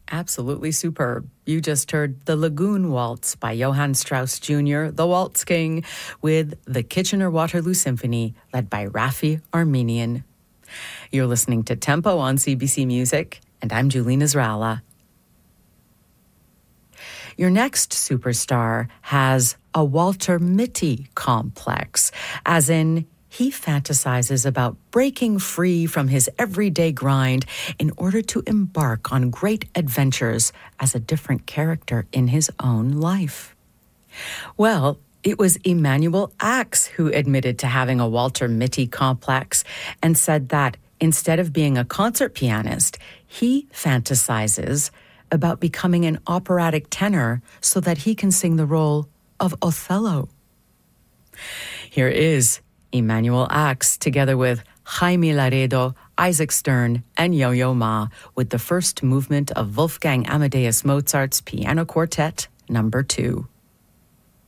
Absolutely superb. You just heard The Lagoon Waltz by Johann Strauss Jr., the Waltz King, with the Kitchener-Waterloo Symphony, led by Raffi Armenian. You're listening to Tempo on CBC Music, and I'm Julie Nasrallah. Your next superstar has a Walter Mitty complex, as in he fantasizes about breaking free from his everyday grind in order to embark on great adventures as a different character in his own life. Well, it was Emanuel Ax who admitted to having a Walter Mitty complex and said that instead of being a concert pianist, he fantasizes about becoming an operatic tenor so that he can sing the role of Othello. Here is Emanuel Ax together with Jaime Laredo, Isaac Stern, and Yo-Yo Ma with the first movement of Wolfgang Amadeus Mozart's Piano Quartet No. 2.